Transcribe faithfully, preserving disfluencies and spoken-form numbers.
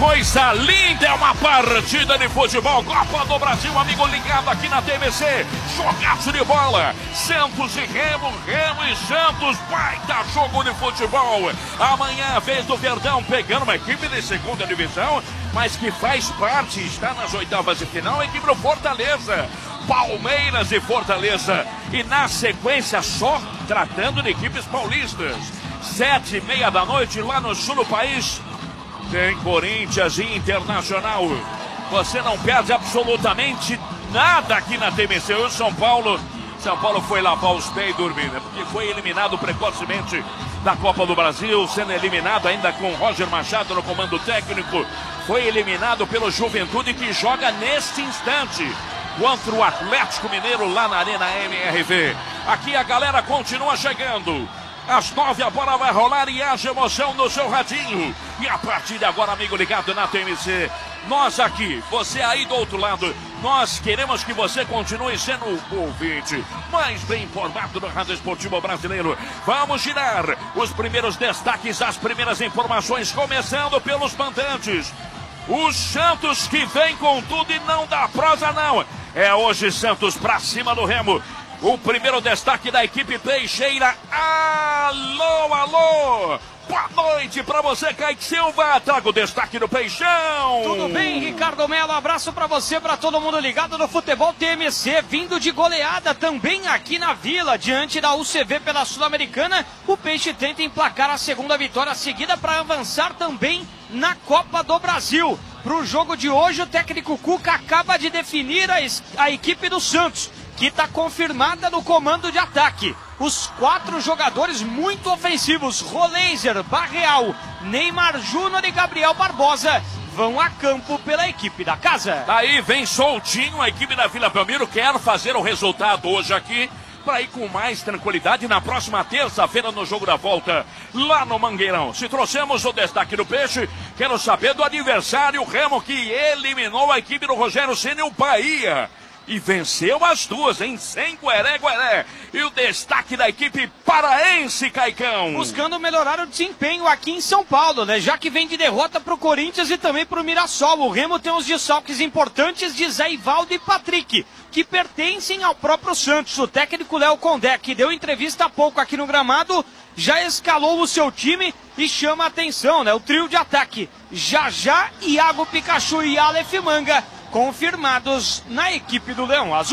coisa linda, é uma partida de futebol. Copa do Brasil, amigo ligado aqui na T V C. Jogaço de bola. Santos e Remo, Remo e Santos. Baita jogo de futebol. Amanhã, vez do Verdão, pegando uma equipe de segunda divisão, mas que faz parte, está nas oitavas de final, a equipe do Fortaleza. Palmeiras e Fortaleza. E na sequência, só tratando de equipes paulistas. Sete e meia da noite, lá no sul do país, tem Corinthians e Internacional. Você não perde absolutamente nada aqui na T V C. O São Paulo, São Paulo foi lavar os pés e dormir, né? Porque foi eliminado precocemente da Copa do Brasil, sendo eliminado ainda com Roger Machado no comando técnico. Foi eliminado pelo Juventude, que joga neste instante contra o Atlético Mineiro lá na Arena M R V. Aqui a galera continua chegando. Às nove a bola vai rolar e haja emoção no seu radinho. E a partir de agora, amigo ligado na T M C, nós aqui, você aí do outro lado, nós queremos que você continue sendo o ouvinte mais bem informado do Rádio Esportivo Brasileiro. Vamos girar os primeiros destaques, as primeiras informações, começando pelos mandantes. O Santos que vem com tudo e não dá prosa não. É hoje Santos pra cima do Remo. O primeiro destaque da equipe peixeira. Alô, alô! Boa noite pra você, Kaique Silva. Traga o destaque do Peixão. Tudo bem, Ricardo Melo? Abraço pra você, pra todo mundo ligado no Futebol T M C. Vindo de goleada também aqui na Vila, diante da U C V pela Sul-Americana. O Peixe tenta emplacar a segunda vitória seguida para avançar também na Copa do Brasil. Pro jogo de hoje, o técnico Cuca acaba de definir a, a equipe do Santos, que está confirmada no comando de ataque. Os quatro jogadores muito ofensivos, Roleiser, Barreal, Neymar Júnior e Gabriel Barbosa, vão a campo pela equipe da casa. Daí vem soltinho, a equipe da Vila Belmiro quer fazer o resultado hoje aqui, para ir com mais tranquilidade na próxima terça-feira no jogo da volta, lá no Mangueirão. Se trouxemos o destaque do Peixe, quero saber do adversário, o Remo, que eliminou a equipe do Rogério Ceni, o Bahia. E venceu as duas, hein? Sem gueré-gueré. E o destaque da equipe paraense, Caicão. Buscando melhorar o desempenho aqui em São Paulo, né? Já que vem de derrota pro Corinthians e também pro Mirassol. O Remo tem os desfalques importantes de Zé Ivaldo e Patrick, que pertencem ao próprio Santos. O técnico Léo Condé, que deu entrevista há pouco aqui no gramado, já escalou o seu time e chama a atenção, né? O trio de ataque, Jajá, Iago Pikachu e Aleph Manga, confirmados na equipe do Leão Azul.